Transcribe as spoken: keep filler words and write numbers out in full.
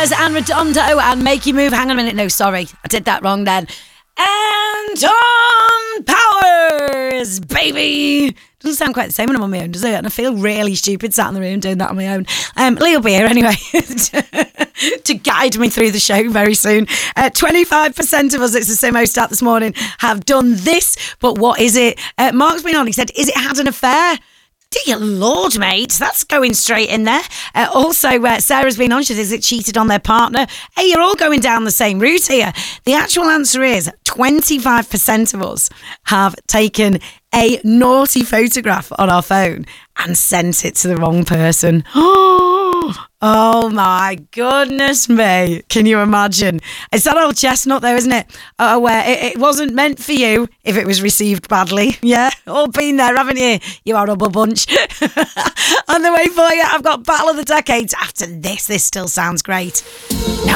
Flowers and Redondo and Make You Move. Hang on a minute. No, sorry. I did that wrong then. Anton Powers, baby. Doesn't sound quite the same when I'm on my own, does it? And I feel really stupid sat in the room doing that on my own. Um, Lee will be here anyway to guide me through the show very soon. Uh, twenty-five percent of us, it's the Simo stat this morning, have done this. But what is it? Uh, Mark's been on. He said, is it had an affair? Dear Lord, mate, that's going straight in there. Uh, also, uh, Sarah's been on. She says it cheated on their partner. Hey, you're all going down the same route here. The actual answer is twenty-five percent of us have taken a naughty photograph on our phone and sent it to the wrong person. Oh my goodness me. Can you imagine? It's that old chestnut though, isn't it? Oh, where it, it wasn't meant for you if it was received badly. Yeah, all been there, haven't you? You horrible bunch. On the way for you, I've got Battle of the Decades. After this, this still sounds great. Now